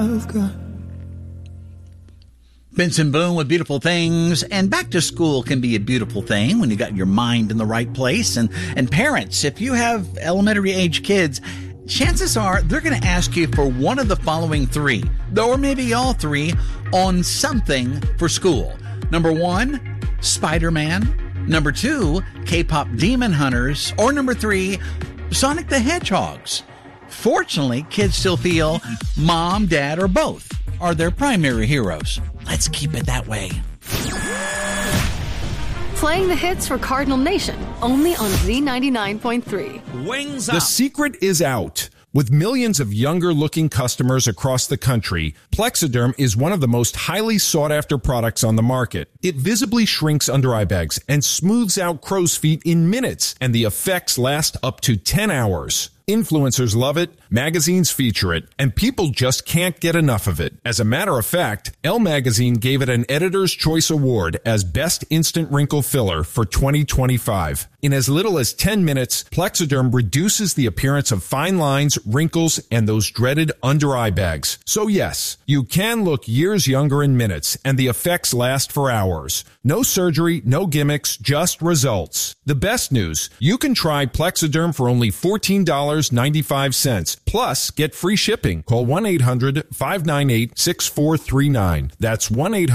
Benson Boone with Beautiful Things. And back to school can be a beautiful thing when you got your mind in the right place. And parents, if you have elementary age kids, chances are they're going to ask you for one of the following three, or maybe all three, on something for school. Number one, Spider-Man. Number two, K-pop Demon Hunters. Or number three, Sonic the Hedgehogs. Fortunately, kids still feel mom, dad, or both are their primary heroes. Let's keep it that way. Playing the hits for Cardinal Nation, only on Z99.3. Wings up. The secret is out. With millions of younger-looking customers across the country, Plexiderm is one of the most highly sought-after products on the market. It visibly shrinks under-eye bags and smooths out crow's feet in minutes, and the effects last up to 10 hours. Influencers love it, magazines feature it, and people just can't get enough of it. As a matter of fact, Elle Magazine gave it an Editor's Choice Award as Best Instant Wrinkle Filler for 2025. In as little as 10 minutes, Plexiderm reduces the appearance of fine lines, wrinkles, and those dreaded under-eye bags. So yes, you can look years younger in minutes, and the effects last for hours. No surgery, no gimmicks, just results. The best news, you can try Plexiderm for only $14.95. Plus, get free shipping. Call 1-800-598-6439. That's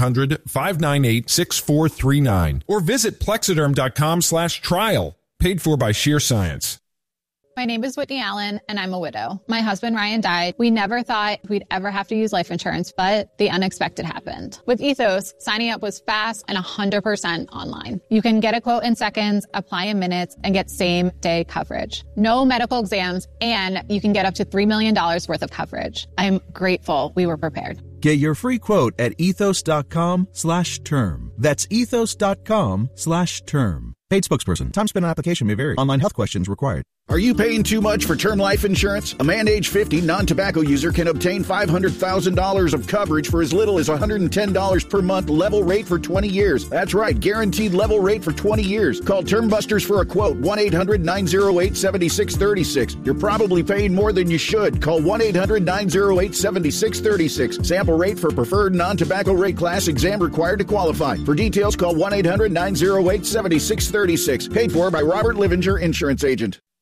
1-800-598-6439. Or visit Plexiderm.com/trial. Paid for by Sheer Science. My name is Whitney Allen, and I'm a widow. My husband, Ryan, died. We never thought we'd ever have to use life insurance, but the unexpected happened. With Ethos, signing up was fast and 100% online. You can get a quote in seconds, apply in minutes, and get same-day coverage. No medical exams, and you can get up to $3 million worth of coverage. I'm grateful we were prepared. Get your free quote at ethos.com/term. That's ethos.com/term. Paid spokesperson. Time spent on application may vary. Online health questions required. Are you paying too much for term life insurance? A man age 50 non-tobacco user can obtain $500,000 of coverage for as little as $110 per month, level rate for 20 years. That's right, guaranteed level rate for 20 years. Call Term Busters for a quote, 1-800-908-7636. You're probably paying more than you should. Call 1-800-908-7636. Sample rate for preferred non-tobacco rate class, exam required to qualify. For details, call 1-800-908-7636. Paid for by Robert Livinger, Insurance Agent.